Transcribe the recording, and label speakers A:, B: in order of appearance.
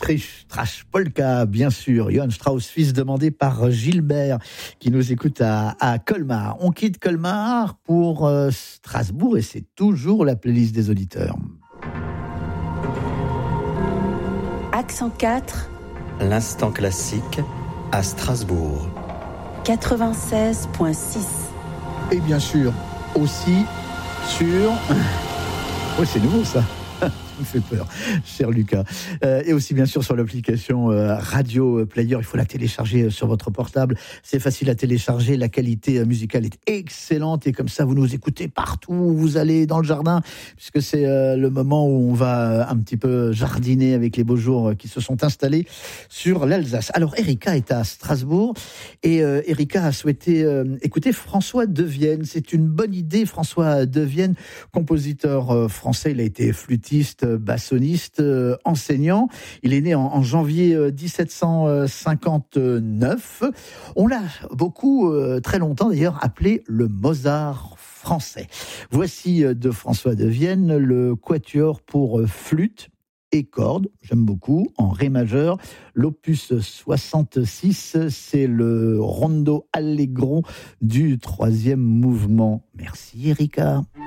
A: Trash Polka, bien sûr. Johann Strauss, fils demandé par Gilbert, qui nous écoute à Colmar. On quitte Colmar pour Strasbourg et c'est toujours la playlist des auditeurs.
B: Accent 4.
C: L'instant classique à Strasbourg.
B: 96.6.
A: Et bien sûr, aussi sur... Oh, c'est nouveau ça. Ça me fait peur, cher Lucas. Et aussi bien sûr sur l'application Radio Player, il faut la télécharger sur votre portable. C'est facile à télécharger, la qualité musicale est excellente et comme ça vous nous écoutez partout où vous allez dans le jardin, puisque c'est le moment où on va un petit peu jardiner avec les beaux jours qui se sont installés sur l'Alsace. Alors Erika est à Strasbourg et Erika a souhaité écouter François Devienne. C'est une bonne idée. François Devienne, compositeur français, il a été flûtiste, bassoniste, enseignant. Il est né en janvier 1759. On l'a beaucoup, très longtemps d'ailleurs, appelé le Mozart français. Voici de François Devienne le quatuor pour flûte et cordes, j'aime beaucoup, en ré majeur. L'opus 66, c'est le rondo allegro du 3e mouvement. Merci Erika.